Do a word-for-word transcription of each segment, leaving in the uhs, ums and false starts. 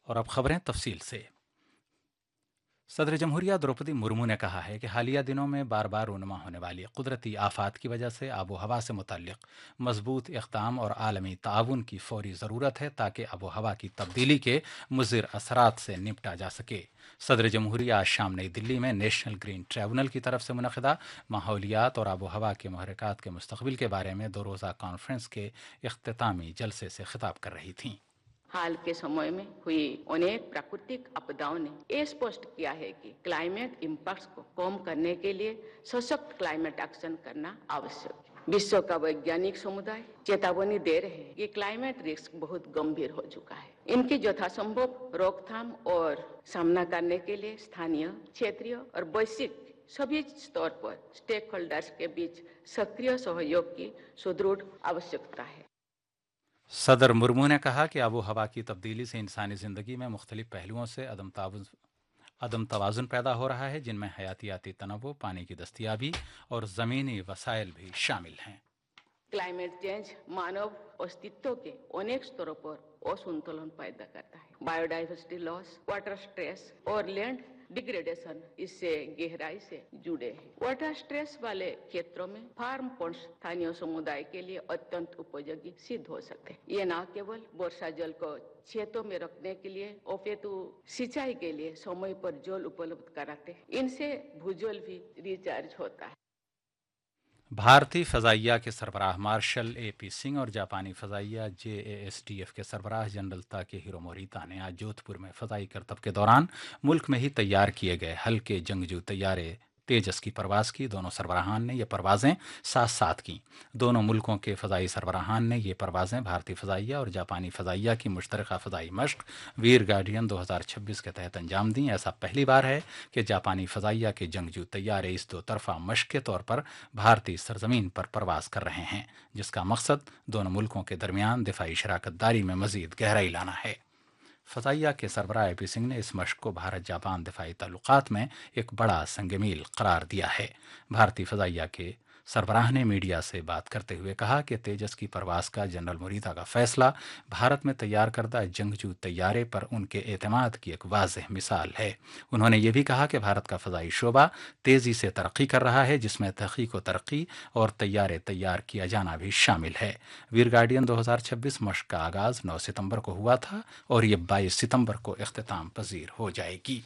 और अब खबरें तफसील से। सदर जमहूरिया द्रौपदी मुर्मू ने कहा है कि हालिया दिनों में बार बार रूनुमा होने वाली कुदरती आफात की वजह से आबो हवा से मुतल्लिक मजबूत इक़दाम और आलमी ताउन की फौरी ज़रूरत है ताकि आबो हवा की तब्दीली के मुज़िर असरात से निपटा जा सके। सदर जमहूरिया आज शाम नई दिल्ली में नेशनल ग्रीन ट्रिब्यूनल की तरफ से मुनक़दा माहौलियात और आबो हवा के महरक़ात के मुस्तक़बिल के बारे में दो रोज़ा कॉन्फ्रेंस के इख्तितामी जलसे से खिताब कर रही थीं। हाल के समय में हुई अनेक प्राकृतिक आपदाओं ने ये स्पष्ट किया है कि क्लाइमेट इम्पैक्ट्स को कम करने के लिए सशक्त क्लाइमेट एक्शन करना आवश्यक है। विश्व का वैज्ञानिक समुदाय चेतावनी दे रहे हैं कि क्लाइमेट रिस्क बहुत गंभीर हो चुका है। इनकी यथासंभव रोकथाम और सामना करने के लिए स्थानीय, क्षेत्रीय और वैश्विक सभी स्तर पर स्टेक होल्डर्स के बीच सक्रिय सहयोग की सुदृढ़ आवश्यकता है। सदर मुर्मू ने कहा कि आबो हवा की तब्दीली से इंसानी ज़िंदगी में मुख्तलिफ पहलुओं से अदम ताउन अदम तवाज़ुन पैदा हो रहा है, जिनमें हयातियाती तनव्वुर, पानी की दस्तियाबी और ज़मीनी वसाइल भी शामिल हैं। क्लाइमेट चेंज मानव अस्तित्व के अनेक स्तरों पर असंतुलन पैदा करता है। बायोडाइवर्सिटी लॉस, वाटर स्ट्रेस और लैंड डिग्रेडेशन इससे गहराई से जुड़े हैं। वाटर स्ट्रेस वाले क्षेत्रों में फार्म ponds स्थानीय समुदाय के लिए अत्यंत उपयोगी सिद्ध हो सकते हैं। ये न केवल वर्षा जल को खेतों में रखने के लिए अपितु सिंचाई के लिए समय पर जल उपलब्ध कराते हैं। इनसे भूजल भी रिचार्ज होता है। भारतीय फ़ज़ाइया के सरबराह मार्शल ए पी सिंह और जापानी फ़ज़ाइया जे ए एस टी एफ के सरबराह जनरल ताकेहिरो मोरिता ने आज जोधपुर में फ़ज़ाई करतब के दौरान मुल्क में ही तैयार किए गए हल्के जंगजू तैयारे तेजस की परवाज़ की। दोनों सरबराहान ने ये परवाज़ें साथ साथ की। दोनों मुल्कों के फ़ज़ाई सरबराहान ने ये परवाज़ें भारतीय फ़ज़ाइया और जापानी फ़ज़ाइया की मुश्तरका फ़ज़ाई मश्क वीर गार्डियन दो हज़ार छब्बीस के तहत अंजाम दी। ऐसा पहली बार है कि जापानी फ़ज़ाइया के जंगजू तैयारे इस दो तरफ़ा मश्क के तौर पर भारतीय सरजमीन पर परवाज़ कर रहे हैं, जिसका मकसद दोनों मुल्कों के दरमियान दिफाई शराकतदारी में मज़ीद गहराई लाना है। फ़ज़ाइया के सरबराह ए पी सिंह ने इस मश्क को भारत जापान दिफाई ताल्लुकात में एक बड़ा संगमील करार दिया है। भारतीय फ़ज़ाइया के सरबराह ने मीडिया से बात करते हुए कहा कि तेजस की परवाज़ का जनरल मुरीदा का फ़ैसला भारत में तैयार करदा जंगजू तैयारे पर उनके एतमाद की एक वाज़ेह मिसाल है। उन्होंने ये भी कहा कि भारत का फ़ज़ाई शोबा तेज़ी से तरक्की कर रहा है, जिसमें तहक़ीक़ व तरक्की और तैयारे तैयार किया जाना भी शामिल है। वीर गार्डियन दो हज़ार छब्बीस मश्क का आगाज़ नौ सितंबर को हुआ था और ये बाईस सितंबर को इख्तिताम पजीर हो जाएगी।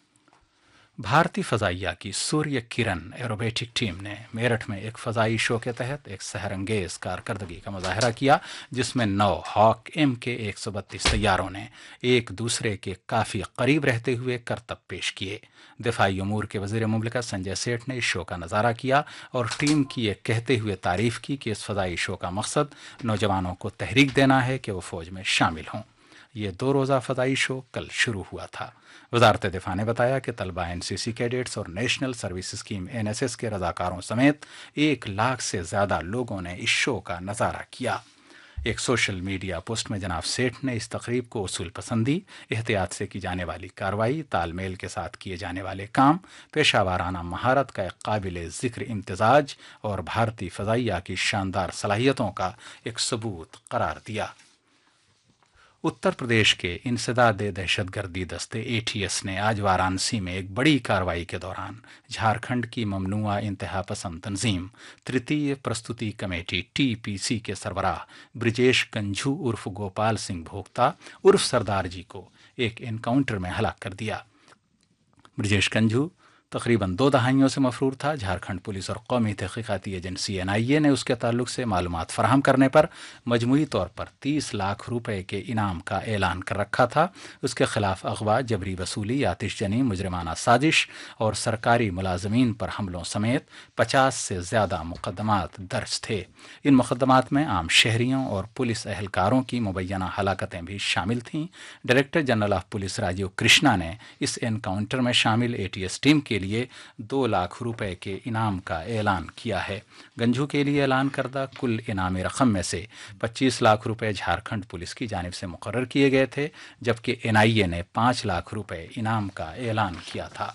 भारतीय फ़ज़ाइया की सूर्य किरण एरोबेटिक टीम ने मेरठ में एक फ़ज़ाई शो के तहत एक सहरंगेज़ कारकर्दगी का मुजाहरा किया, जिसमें नौ हॉक एम के एक सौ बत्तीस तैयारों ने एक दूसरे के काफ़ी करीब रहते हुए करतब पेश किए। दिफाई उमूर के वज़ीर मुमलिकत संजय सेठ ने इस शो का नज़ारा किया और टीम की ये कहते हुए तारीफ़ की कि इस फ़ज़ाई शो का मकसद नौजवानों को तहरीक देना है कि वो फ़ौज में शामिल हों। ये दो रोज़ा फ़ज़ाई शो कल शुरू हुआ था। वज़ारत दिफ़ा ने बताया कि तलबा एन सी सी कैडेट्स और national service scheme N S S के रज़ाकारों समेत एक लाख से ज़्यादा लोगों ने इस शो का नज़ारा किया। एक सोशल मीडिया पोस्ट में जनाब सेठ ने इस तकरीब को उसूल पसंदी, एहतियात से की जाने वाली कार्रवाई, तालमेल के साथ किए जाने वाले काम, पेशा वाराना महारत का एक काबिल ज़िक्र इम्तिजाज और भारतीय फ़ज़ाइया की शानदार सलाहियतों का एक सबूत करार दिया। उत्तर प्रदेश के इंसदाद दहशतगर्दी दस्ते ए टी एस ने आज वाराणसी में एक बड़ी कार्रवाई के दौरान झारखंड की ममनुआ इंतहा पसंद तंजीम तृतीय प्रस्तुति कमेटी टी पी सी के सरबराह ब्रिजेश गंझू उर्फ गोपाल सिंह भोक्ता उर्फ सरदार जी को एक एनकाउंटर में हलाक कर दिया। ब्रिजेश गंझू तकरीबन दो दहाइयों से मफरूर था। झारखंड पुलिस और कौमी तहक़ीक़ाती एजेंसी एन आई ए ने उसके ताल्लुक से मालूमात फराहम करने पर मजमूई तौर पर तीस लाख रुपए के इनाम का ऐलान कर रखा था। उसके खिलाफ अगवा, जबरी वसूली, आतिशजनी, मुजरिमाना साजिश और सरकारी मुलाजमीन पर हमलों समेत पचास से ज़्यादा मुकदमात दर्ज थे। इन मुकदमात में आम शहरियों और पुलिस एहलकारों की मुबैना हलाकतें भी शामिल थीं। Director general of police Rajiv Krishna ने इस एनकाउंटर में शामिल ए टी एस टीम के लिए दो लाख रुपए के इनाम का ऐलान किया है। गंझू के लिए ऐलान करदा कुल इनामी रकम में से पच्चीस लाख रुपए झारखंड पुलिस की जानिब से मुकर्रर किए गए थे, जबकि एन आई ए ने पाँच लाख रुपए इनाम का ऐलान किया था।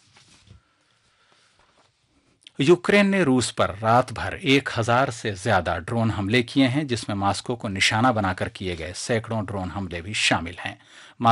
यूक्रेन ने रूस पर रात भर एक हज़ार से ज़्यादा ड्रोन हमले किए हैं, जिसमें मॉस्को को निशाना बनाकर किए गए सैकड़ों ड्रोन हमले भी शामिल हैं।